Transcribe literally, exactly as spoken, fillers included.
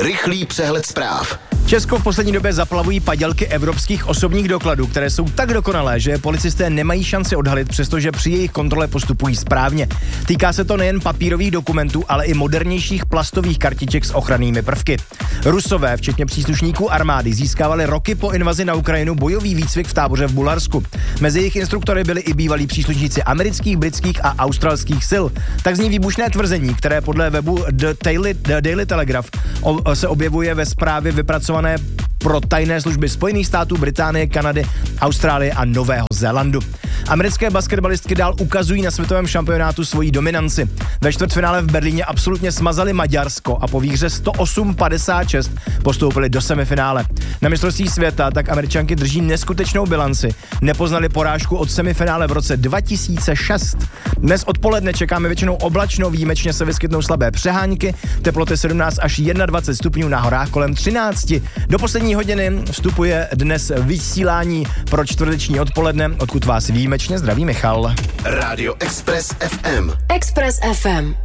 Rychlý přehled zpráv. Česko v poslední době zaplavují padělky evropských osobních dokladů, které jsou tak dokonalé, že policisté nemají šanci odhalit, přestože při jejich kontrole postupují správně. Týká se to nejen papírových dokumentů, ale i modernějších plastových kartiček s ochrannými prvky. Rusové, včetně příslušníků armády, získávali roky po invazi na Ukrajinu bojový výcvik v táboře v Bulharsku. Mezi jejich instruktory byli i bývalí příslušníci amerických, britských a australských sil. Tak zní výbušné tvrzení, které podle webu The Daily, The Daily Telegraph o, se objevuje ve zprávě vypracované pro tajné služby Spojených států, Británie, Kanady, Austrálie a Nového Zélandu. Americké basketbalistky dál ukazují na světovém šampionátu svoji dominanci. Ve čtvrtfinále v Berlíně absolutně smazali Maďarsko a po výhře sto osm padesát šest postoupili do semifinále. Na mistrovství světa tak Američanky drží neskutečnou bilanci. Nepoznali porážku od semifinále v roce dva tisíce šest. Dnes odpoledne čekáme většinou oblačno, výjimečně se vyskytnou slabé přehánky, teploty sedmnáct až dvacet jedna stupňů, na horách kolem třináct. Do poslední hodiny vstupuje dnes vysílání pro čtvrteční odpoledne, odkud vás výjimečně zdraví Michal. Rádio Express ef em. Express ef em.